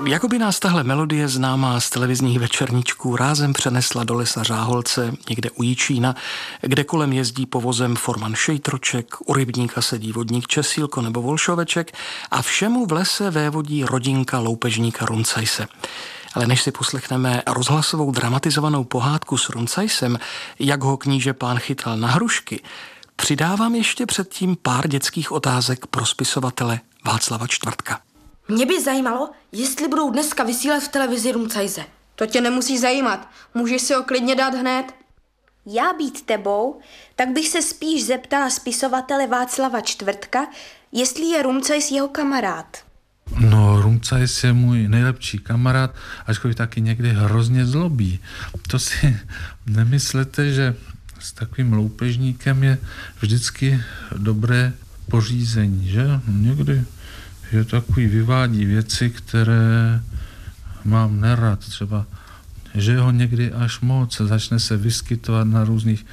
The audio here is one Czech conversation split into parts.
Jakoby nás tahle melodie známá z televizních večerníčků rázem přenesla do lesa Řáholce, někde u Jičína, kde kolem jezdí povozem forman Šejtroček, u rybníka sedí vodník Česílko nebo Volšoveček a všemu v lese vévodí rodinka loupežníka Runcajse. Ale než si poslechneme rozhlasovou dramatizovanou pohádku s Runcajsem, jak ho kníže pán chytal na hrušky, přidávám ještě předtím pár dětských otázek pro spisovatele Václava Čtvrtka. Mě by zajímalo, jestli budou dneska vysílat v televizi Runcajse. To tě nemusí zajímat. Můžeš si ho klidně dát hned. Já být tebou, tak bych se spíš zeptala spisovatele Václava Čtvrtka, jestli je Runcajs jeho kamarád. No, Runcajs je můj nejlepší kamarád, ačkoliv taky někdy hrozně zlobí. To si nemyslete, že s takovým loupežníkem je vždycky dobré pořízení, že? Někdy je takový vyvádí věci, které mám nerad. Třeba, že ho někdy až moc začne se vyskytovat na různých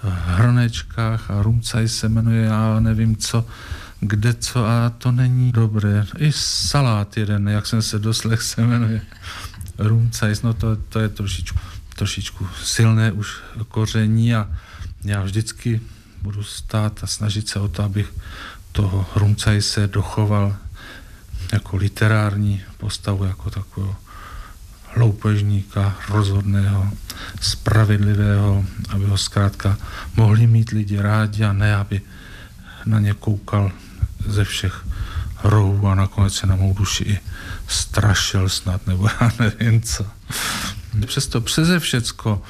hrnečkách a Runcajs se jmenuje, já nevím co, kde co a to není dobré. I salát jeden, jak jsem se doslechl, se jmenuje Runcajs, no to je trošičku silné už koření a já vždycky budu stát a snažit se o to, abych toho Runcajse dochoval jako literární postavu, jako takového loupežníka, rozhodného, spravedlivého, aby ho zkrátka mohli mít lidi rádi a ne, aby na ně koukal ze všech rohů a nakonec se na mou duši i strašil snad, nebo já nevím co. Přesto přeze všecko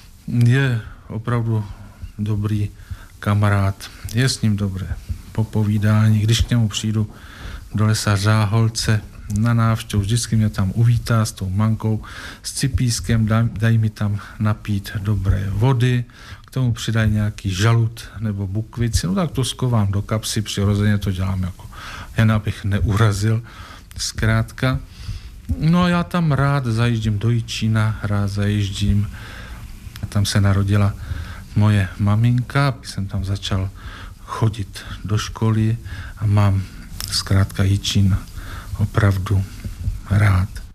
je opravdu dobrý kamarád, je s ním dobré popovídání, když k němu přijdu do lesa Řáholce na návštěvu, vždycky mě tam uvítá s tou mankou, s cipískem, dají mi tam napít dobré vody, k tomu přidají nějaký žalud nebo bukvici, no tak to skovám do kapsy, přirozeně to dělám jako jen abych neurazil, zkrátka. No a já tam rád zajíždím do Jičína, rád zajíždím, tam se narodila moje maminka, jsem tam začal chodit do školy a mám zkrátka Jičín opravdu rád.